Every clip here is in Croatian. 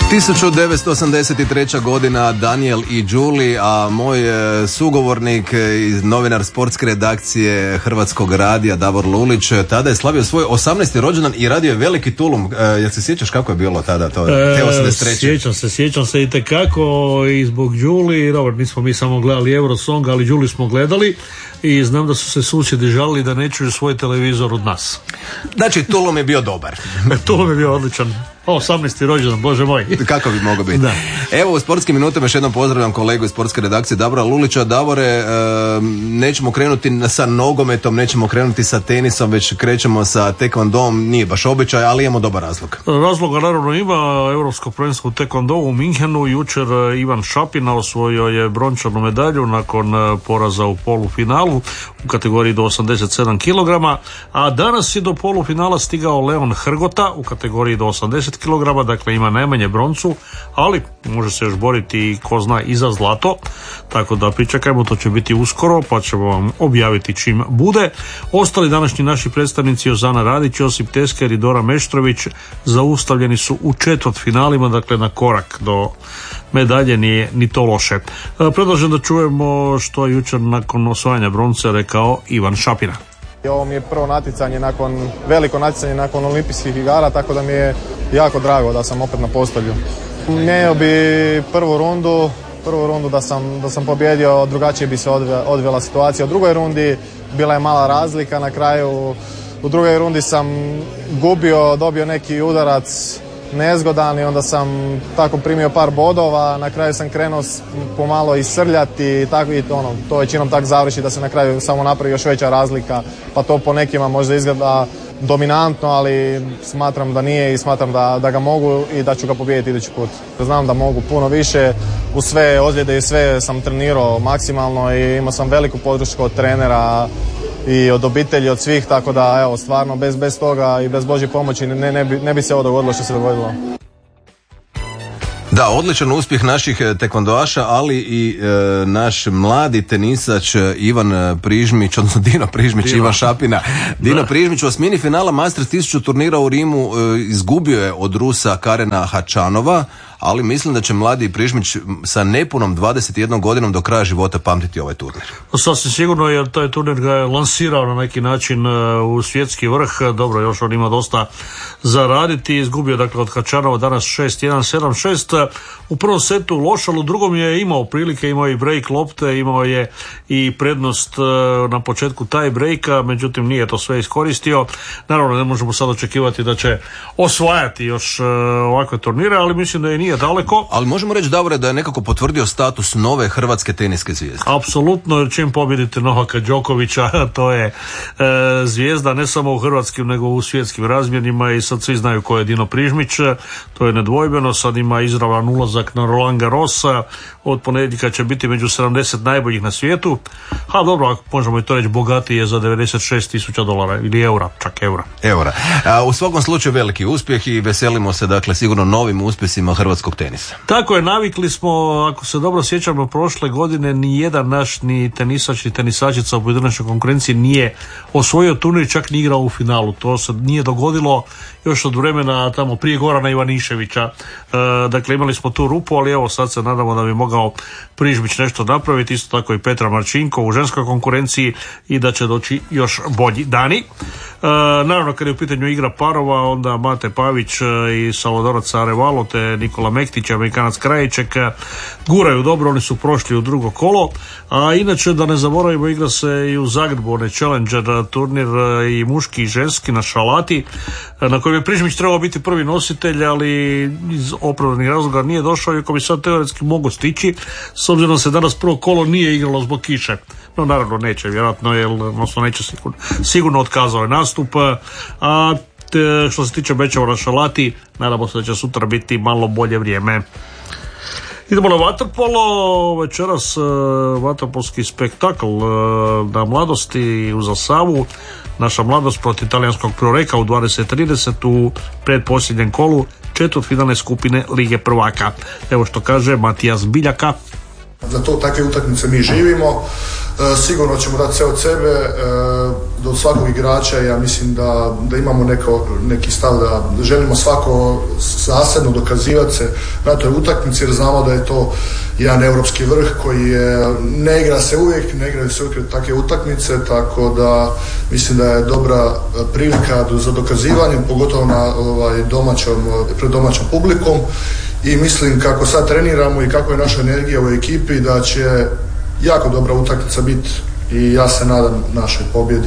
1983. godina, Daniel i Julie, a moj sugovornik i novinar sportske redakcije Hrvatskog radija Davor Lulić tada je slavio svoj 18. rođendan i radio je veliki tulum. Jel se sjećaš kako je bilo tada to? Te 83. Sjećam se itekako i zbog Julie. Dobro, nismo mi samo gledali Eurosong, ali Julie smo gledali i znam da su se susjedi žalili da ne čuju svoj televizor od nas. Znači, tulum je bio dobar. Tulum je bio odličan. 18. rođendan, bože moj. Kako bi mogao biti. Da. Evo, u sportskim minutama još jednom pozdravljam kolegu iz sportske redakcije Davora Lulića. Davore, nećemo krenuti sa nogometom, nećemo krenuti sa tenisom, već krećemo sa tekvondom. Nije baš običaj, ali imamo dobar razlog. Razloga naravno ima. Europsko prvenstvo u tekvondo u Minhenu. Jučer Ivan Šapina osvojio je brončanu medalju nakon poraza u polufinalu u kategoriji do 87 kg. A danas je do polufinala stigao Leon Hrgota u kategoriji do 80 kg, dakle ima najmanje broncu, ali može se još boriti i ko zna i za zlato, tako da pričekajmo, to će biti uskoro, pa ćemo vam objaviti čim bude. Ostali današnji naši predstavnici Ozana Radić, Josip Tesker i Dora Meštrović zaustavljeni su u četvrtfinalima, dakle na korak do medalje, nije ni to loše. Predlažem da čujemo što je jučer nakon osvajanja bronce rekao Ivan Šapina. Ovo mi je prvo natjecanje veliko natjecanje nakon olimpijskih igara, tako da mi je jako drago da sam opet na postolju. Mijenjao bi prvu rundu da sam pobjedio, drugačije bi se odvela situacija. U drugoj rundi bila je mala razlika, na kraju u drugoj rundi sam dobio neki udarac nezgodan i onda sam tako primio par bodova, na kraju sam krenuo pomalo i srljati i tako, i to većinom tako završi da se na kraju samo napravi još veća razlika, pa to po nekima možda izgleda dominantno, ali smatram da nije i smatram da ga mogu i da ću ga pobijediti idući put. Znam da mogu puno više, u sve ozljede i sve sam trenirao maksimalno i imao sam veliku podršku od trenera i od obitelji, od svih, tako da evo, stvarno bez toga i bez Božje pomoći ne bi se ovo dogodilo što se dogodilo. Da, odličan uspjeh naših tekvondoaša, ali i naš mladi tenisač Ivan Prižmić, odnosno Dino Prižmić, Ivan Šapina. Dino Prižmić u osmini finala Masters 1000 turnira u Rimu izgubio je od Rusa Karena Hačanova, ali mislim da će mladi Prižmić sa nepunom 21 godinom do kraja života pamtiti ovaj turnir. Sasvim sigurno, jer taj turnir ga je lansirao na neki način u svjetski vrh. Dobro, još on ima dosta zaraditi. Izgubio dakle od Hačanova danas 6-1, 7-6. U prvom setu loš, ali u drugom je imao prilike, imao je i break lopte, imao je i prednost na početku taj breaka, međutim nije to sve iskoristio. Naravno, ne možemo sad očekivati da će osvajati još ovakve turnire, ali mislim da je nije daleko. Ali možemo reći, Davore, da je nekako potvrdio status nove hrvatske teniske zvijezde. Apsolutno, jer čim pobjedite Novaka Đokovića, to je zvijezda ne samo u hrvatskim nego u svjetskim razmjerima i sad svi znaju ko je Dino Prižmić, to je nedvojbeno, sad ima izravan ulazak na Roland Garrosa, od ponedjeljka će biti među 70 najboljih na svijetu, a dobro, možemo i to reći, bogatiji je za $96,000 ili eura, čak eura. U svakom slučaju veliki uspjeh i veselimo se dakle sigurno novim uspjesima hrvatskog tenisa. Tako je, navikli smo, ako se dobro sjećamo, prošle godine ni jedan naš ni tenisač ni tenisačica u pojedinačnoj konkurenciji nije osvojio turnir, čak ni igrao u finalu. To se nije dogodilo još od vremena tamo prije Gorana Ivaniševića. Dakle, imali smo tu rupu, ali evo sad se nadamo da bi mogao Prižmić nešto napraviti, isto tako i Petra Marčinko u ženskoj konkurenciji i da će doći još bolji dani. Naravno, kad je u pitanju igra parova, onda Mate Pavić i Salvadorac Arevalo te Nikola Mektić, Amerikanac Krajiček guraju dobro, oni su prošli u drugo kolo, a inače da ne zaboravimo, igra se i u Zagrebu onaj Challenger turnir i muški i ženski na Šalati, na kojem je Prižmić trebao biti prvi nositelj, ali iz opravdanih razloga nije došao, iako bi sad teoretski mogao stići, s obzirom da se danas prvo kolo nije igralo zbog kiše. No naravno neće, vjerojatno, odnosno neće sigurno otkazao je nastup, a što se tiče mečeva na Šalati, nadamo se da će sutra biti malo bolje vrijeme. Idemo na vaterpolo, večeras vaterpolski spektakl na Mladosti u Zasavu. Naša Mladost protiv talijanskog Proreka u 20:30 u predposljednjem kolu četvrtfinalne skupine Lige prvaka. Evo što kaže Matijas Biljaka. Za to takve utakmice mi živimo. Sigurno ćemo dati sve od sebe, do svakog igrača. Ja mislim da imamo neki stav da želimo svako zasebno dokazivati se na toj utakmici, jer znamo da je to jedan europski vrh koji ne igra se uvijek, ne igraju se uvijek takve utakmice, tako da mislim da je dobra prilika za dokazivanje, pogotovo pred domaćom publikom, i mislim kako sad treniramo i kako je naša energija u ekipi da će jako dobra utakmica biti i ja se nadam našoj pobjedi.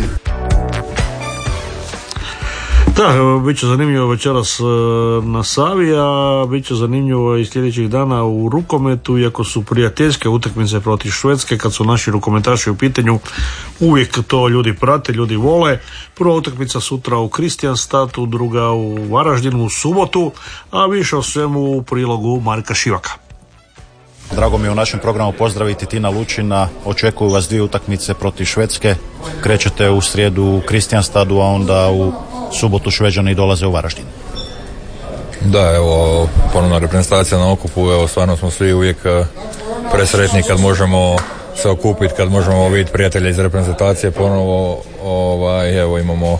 Da, bit će zanimljivo večeras na Savi, a bit će zanimljivo i sljedećih dana u rukometu, iako su prijateljske utakmice protiv Švedske, kad su naši rukometaši u pitanju, uvijek to ljudi prate, ljudi vole. Prva utakmica sutra u Kristianstadu, druga u Varaždinu u subotu, a više o svemu u prilogu Marka Šivaka. Drago mi je u našem programu pozdraviti Tina Lučina. Očekuju vas 2 utakmice protiv Švedske. Krećete u srijedu u Kristianstadu, a onda u subotu Šveđani dolaze u Varaždin. Da, evo, ponovna reprezentacija na okupu. Evo, stvarno smo svi uvijek presretni kad možemo se okupiti, kad možemo vidjeti prijatelje iz reprezentacije ponovo. Evo, imamo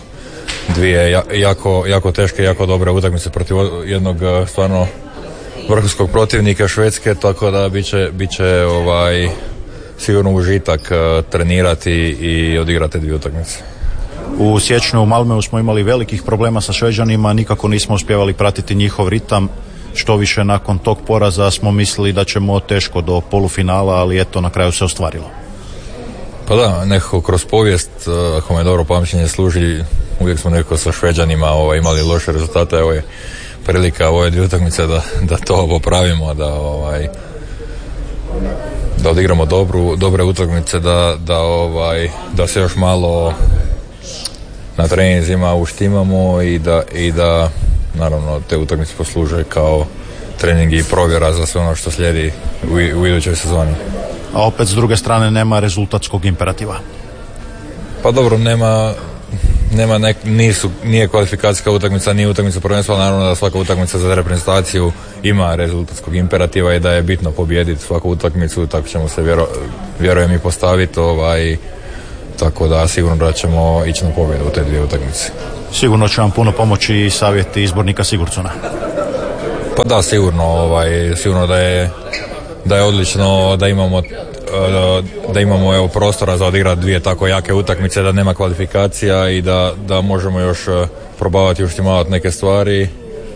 2 jako teške, jako dobre utakmice protiv jednog stvarno vrhunskog protivnika Švedske, tako da bit će sigurno užitak trenirati i odigrati 2 utakmice. U siječnju u Malmeu smo imali velikih problema sa Šveđanima, nikako nismo uspjevali pratiti njihov ritam. Što više nakon tog poraza smo mislili da ćemo teško do polufinala, ali eto, na kraju se ostvarilo. Pa da, nekako kroz povijest, ako me dobro pamćenje služi, uvijek smo nekako sa Šveđanima imali loše rezultate. Evo je prilika ove 2 utakmice da to popravimo, da odigramo dobre utakmice, da se još malo na treninzima uštimamo i da naravno te utakmice posluže kao trening i provjera za sve ono što slijedi u idućoj sezoni. A opet s druge strane nema rezultatskog imperativa. Pa dobro, nije kvalifikacijska utakmica, nije utakmica prvenstva, naravno da svaka utakmica za reprezentaciju ima rezultatskog imperativa i da je bitno pobijediti svaku utakmicu, tako ćemo se vjerujem i postaviti, tako da sigurno da ćemo ići na pobjedu u te 2 utakmice. Sigurno će vam puno pomoći i savjeti izbornika Sigurdsona. Pa da, sigurno da je odlično da imamo evo prostora za odigrati 2 tako jake utakmice, da nema kvalifikacija i da možemo još probavati uštimavati neke stvari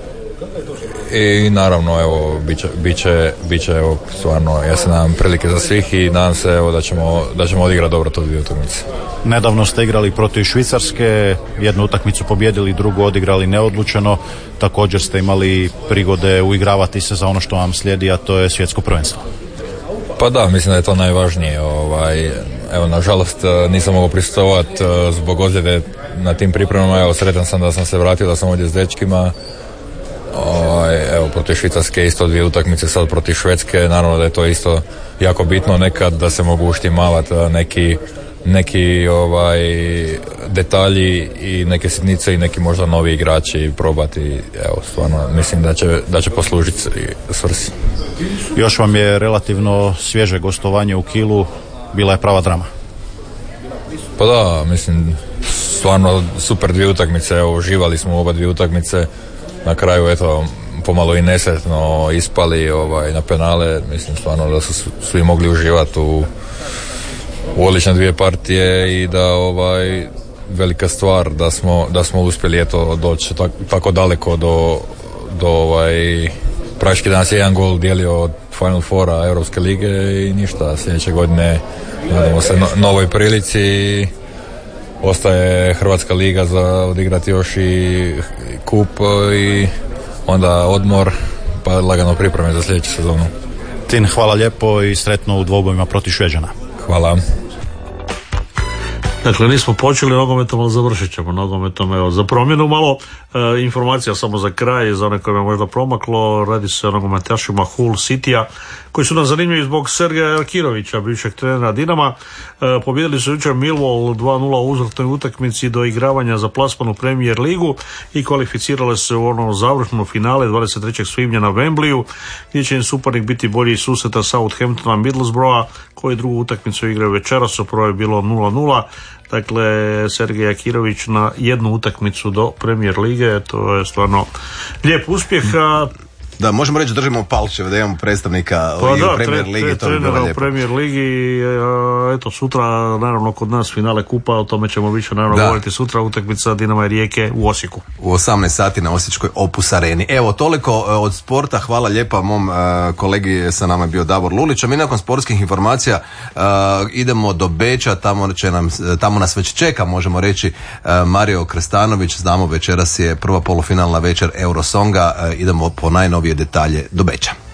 i naravno evo bit će evo stvarno, ja se nadam, prilike za svih i nadam se evo da ćemo odigrati dobro to 2 utakmice. Nedavno ste igrali protiv Švicarske, 1 utakmicu pobijedili, 2 odigrali neodlučeno. Također ste imali prigode uigravati se za ono što vam slijedi, a to je svjetsko prvenstvo. Pa da, mislim da je to najvažnije. Evo, nažalost nisam mogao prisustvovati zbog ozljede na tim pripremama. Evo, sretan sam da sam se vratio, da sam ovdje s dečkima. Evo, protiv Švicarske isto 2 utakmice, sad protiv Švedske. Naravno da je to isto jako bitno nekad da se mogu uštimavati neki detalji i neke sitnice i neki možda novi igrači probati. Evo, stvarno mislim da će poslužiti svrsi. Još vam je relativno svježe gostovanje u Kielu, bila je prava drama. Pa da, mislim, stvarno super 2 utakmice, evo, uživali smo u oba 2 utakmice, na kraju eto pomalo i nesretno ispali na penale, mislim stvarno da su svi mogli uživati u odlične 2 partije i da velika stvar da smo uspjeli eto doći tako daleko do praktički danas je 1 gol dijelio od Final Fora Europske lige i ništa, sljedeće godine nadamo se novoj prilici i ostaje Hrvatska liga za odigrati još i kup i onda odmor pa lagano pripreme za sljedeću sezonu. Tin, hvala lijepo i sretno u dvobojima protiv Šveđana. Hvala. Dakle, nismo počeli nogometom, ali završit ćemo nogometom. Evo, za promjenu malo informacija samo za kraj, za one koje me možda promaklo. Radi se o nogometašima Hull Citya koji su nam zanimljivi zbog Sergeja Kirovića, bivšeg trenera Dinama. Pobjedili su jučer Millwall 2-0 u uzvratnoj utakmici do igravanja za plasman u Premier ligu i kvalificirale se u ono završno finale 23. svibnja na Wembleyu, gdje će im suparnik biti bolji susreta Southamptona Middlesbrougha, koji drugu utakmicu igraju večeras, prvo je bilo 0-0. Dakle, Sergej Akirović na jednu utakmicu do Premier lige, to je stvarno lijep uspjeh. Da, možemo reći držimo palčeve da imamo predstavnika u Premier ligi, to bi bilo lijepo. U Premier ligi, eto sutra naravno kod nas finale kupa, o tome ćemo više naravno govoriti sutra, utakmica Dinama i Rijeke u Osijeku. U 18 sati na Osječkoj Opus Areni. Evo, toliko od sporta, hvala lijepa mom kolegi, sa nama je bio Davor Lulić, a mi nakon sportskih informacija idemo do Beča, tamo nas već čeka, možemo reći, Mario Krstanović, znamo večeras je prva polufinalna večer Eurosonga, idemo po najnovije detalje do Beča.